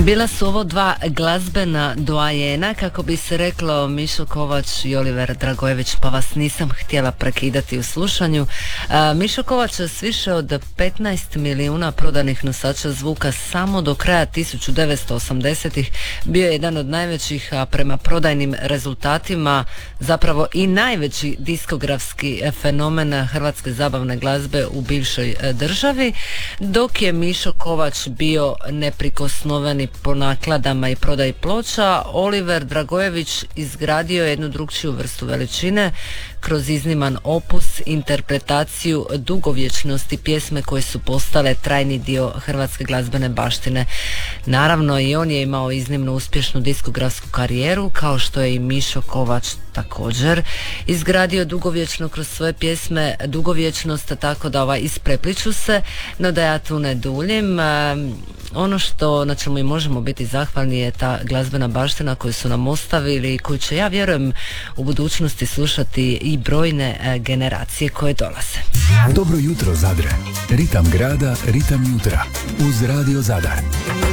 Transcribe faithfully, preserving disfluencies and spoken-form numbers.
Bila su ovo dva glazbena doajena, kako bi se reklo, Mišo Kovač i Oliver Dragojević, pa vas nisam htjela prekidati u slušanju. A, Mišo Kovač s više od petnaest milijuna prodanih nosača zvuka samo do kraja tisuću devetsto osamdesetih bio je jedan od najvećih, a prema prodajnim rezultatima zapravo i najveći diskografski fenomen hrvatske zabavne glazbe u bivšoj državi, dok je Mišo Kovač bio neprikosnoveni po nakladama i prodaji ploča. Oliver Dragojević izgradio jednu drugčiju vrstu veličine kroz izniman opus, interpretaciju dugovječnosti pjesme koje su postale trajni dio hrvatske glazbene baštine. Naravno, i on je imao iznimno uspješnu diskografsku karijeru, kao što je i Mišo Kovač također izgradio dugovječno kroz svoje pjesme dugovječnost, tako da ovaj isprepliču se, no da ja tu ne duljim. Ono što na čemu i možemo biti zahvalni je ta glazbena baština koju su nam ostavili i koju će, ja vjerujem, u budućnosti slušati i brojne generacije koje dolaze. Dobro jutro Zadre, ritam grada, ritam jutra uz Radio Zadar.